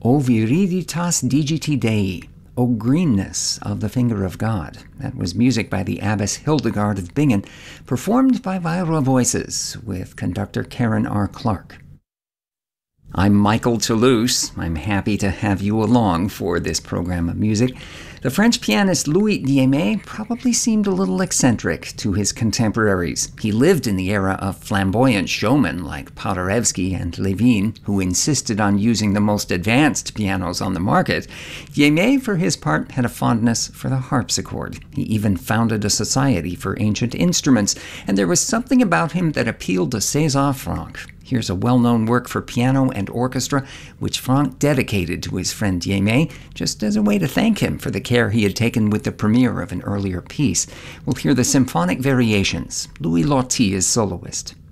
O viriditas digiti Dei, O greenness of the finger of God. That was music by the Abbess Hildegard of Bingen, performed by Vira Voices with conductor Karen R. Clark. I'm Michael Toulouse. I'm happy to have you along for this program of music. The French pianist Louis Diémé probably seemed a little eccentric to his contemporaries. He lived in the era of flamboyant showmen like Paderewski and Levine, who insisted on using the most advanced pianos on the market. Diémé, for his part, had a fondness for the harpsichord. He even founded a society for ancient instruments, and there was something about him that appealed to César Franck. Here's a well-known work for piano and orchestra, which Franck dedicated to his friend Diémé, just as a way to thank him for the care he had taken with the premiere of an earlier piece. We'll hear the symphonic variations. Louis Lortie is soloist.